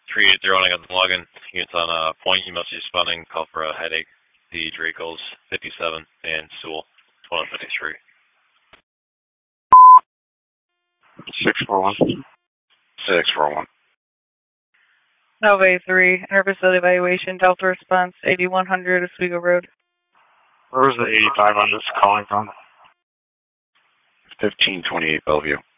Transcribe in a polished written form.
380, I got the login. Units on point, you must be responding, call for a headache. The Dracos 57 and Sewell 1253. 641. 641. Nova 3, interfacility evaluation, Delta response, 8100 Oswego Road. Where was the 8500 calling from? 1528 Bellevue.